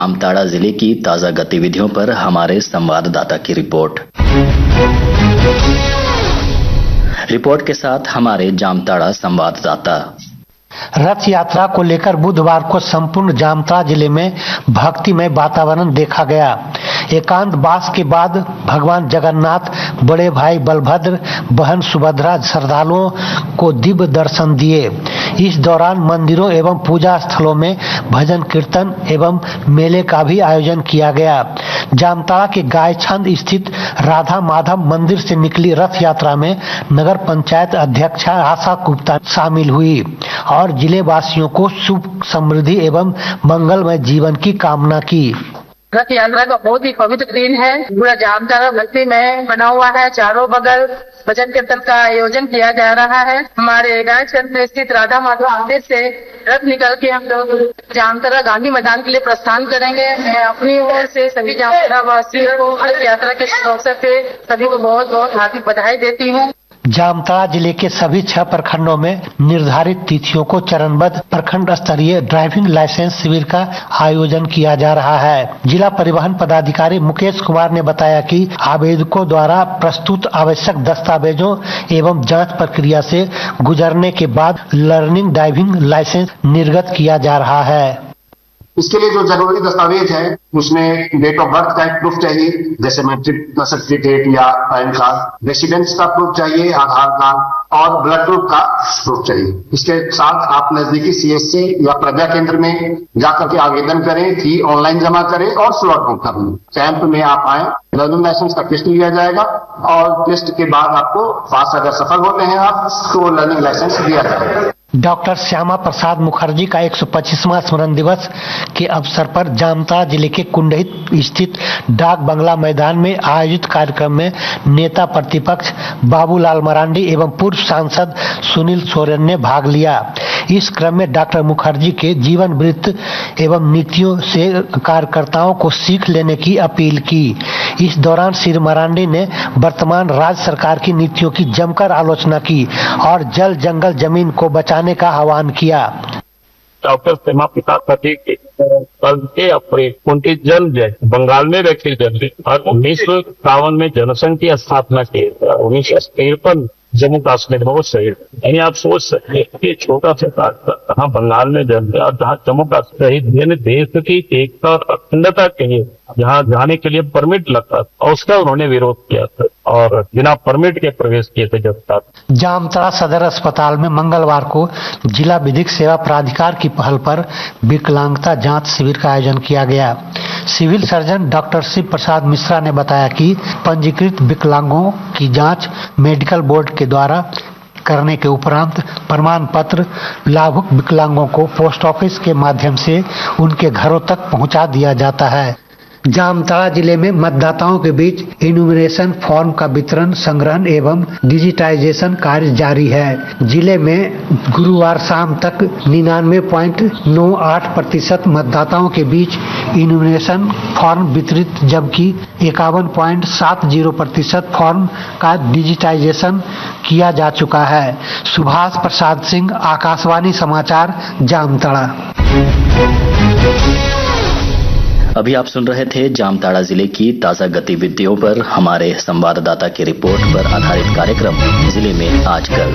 जामताड़ा जिले की ताजा गतिविधियों पर हमारे संवाददाता की रिपोर्ट के साथ हमारे जामताड़ा संवाददाता। रथ यात्रा को लेकर बुधवार को संपूर्ण जामताड़ा जिले में भक्तिमय वातावरण देखा गया। एकांतवास के बाद भगवान जगन्नाथ, बड़े भाई बलभद्र, बहन सुभद्रा श्रद्धालुओं को दिव्य दर्शन दिए। इस दौरान मंदिरों एवं पूजा स्थलों में भजन कीर्तन एवं मेले का भी आयोजन किया गया। जामताड़ा के गायछंद स्थित राधा माधव मंदिर से निकली रथ यात्रा में नगर पंचायत अध्यक्षा आशा गुप्ता शामिल हुई और जिले वासियों को सुख समृद्धि एवं मंगलमय जीवन की कामना की। रथ यात्रा का बहुत ही पवित्र दिन है। पूरा जामताड़ा भक्ति में बना हुआ है। चारों बगल भजन कीर्तन का आयोजन किया जा रहा है। हमारे गायछंद में स्थित राधा माधव मंदिर से रथ निकल के हम लोग जामताड़ा गांधी मैदान के लिए प्रस्थान करेंगे। मैं अपनी ओर से सभी जामताड़ा वासियों को रथ यात्रा के अवसर पे सभी को बहुत बहुत हार्दिक बधाई देती हूँ। जामताड़ा जिले के सभी 6 प्रखंडों में निर्धारित तिथियों को चरणबद्ध प्रखंड स्तरीय ड्राइविंग लाइसेंस शिविर का आयोजन किया जा रहा है। जिला परिवहन पदाधिकारी मुकेश कुमार ने बताया कि आवेदकों द्वारा प्रस्तुत आवश्यक दस्तावेजों एवं जांच प्रक्रिया से गुजरने के बाद लर्निंग ड्राइविंग लाइसेंस निर्गत किया जा रहा है। इसके लिए जो जरूरी दस्तावेज है उसमें डेट ऑफ बर्थ का एक प्रूफ चाहिए, जैसे मैट्रिक सर्टिफिकेट या पैन कार्ड, रेसिडेंस का प्रूफ चाहिए, आधार कार्ड और ब्लड ग्रुप का प्रूफ चाहिए। इसके साथ आप नजदीकी सीएससी या प्रज्ञा केंद्र में जाकर के आवेदन करें, फी ऑनलाइन जमा करें और स्लॉट बुक कर लें। कैंप में आप आए, लर्निंग लाइसेंस का टेस्ट लिया जाएगा और टेस्ट के बाद आपको पास अगर सफल होते हैं आप तो लर्निंग लाइसेंस दिया जाएगा। डॉक्टर श्यामा प्रसाद मुखर्जी का 125वां स्मरण दिवस के अवसर पर जामताड़ा जिले के कुंडहित स्थित डाक बंगला मैदान में आयोजित कार्यक्रम में नेता प्रतिपक्ष बाबूलाल मरांडी एवं पूर्व सांसद सुनील सोरेन ने भाग लिया। इस क्रम में डॉक्टर मुखर्जी के जीवन वृत्त एवं नीतियों से कार्यकर्ताओं को सीख लेने की अपील की। इस दौरान श्री मरांडी ने वर्तमान राज्य सरकार की नीतियों की जमकर आलोचना की और जल जंगल जमीन को बचाने का आह्वान किया। डॉक्टर श्यामा प्रसाद मुखर्जी के अपने उनके जन्म जय बंगाल में रखे जन्म और 1951 में जनसंघ की स्थापना की। 1953 जम्मू कश्मीर में वो शहीद। यानी आप सोच सकते हैं कि छोटा सा कहाँ बंगाल में जन्म और जहाँ जम्मू कश्मीर शहीद, यानी देश की एकता और अखंडता के लिए जहाँ जाने के लिए परमिट लगता था और उसका उन्होंने विरोध किया था और बिना परमिट के प्रवेश किए थे जब तक। जामताड़ा सदर अस्पताल में मंगलवार को जिला विधिक सेवा प्राधिकार की पहल पर विकलांगता जांच शिविर का आयोजन किया गया। सिविल सर्जन डॉक्टर शिव प्रसाद मिश्रा ने बताया कि पंजीकृत विकलांगों की जांच मेडिकल बोर्ड के द्वारा करने के उपरांत प्रमाण पत्र लाभुक विकलांगों को पोस्ट ऑफिस के माध्यम से उनके घरों तक पहुंचा दिया जाता है। जामताड़ा जिले में मतदाताओं के बीच इन्यूमरेशन फॉर्म का वितरण, संग्रहण एवं डिजिटाइजेशन कार्य जारी है। जिले में गुरुवार शाम तक 99.98% मतदाताओं के बीच इन्यूमरेशन फॉर्म वितरित, जबकि 51.70% फॉर्म का डिजिटाइजेशन किया जा चुका है। सुभाष प्रसाद सिंह, आकाशवाणी समाचार, जामताड़ा। अभी आप सुन रहे थे जामताड़ा जिले की ताजा गतिविधियों पर हमारे संवाददाता की रिपोर्ट पर आधारित कार्यक्रम जिले में आजकल।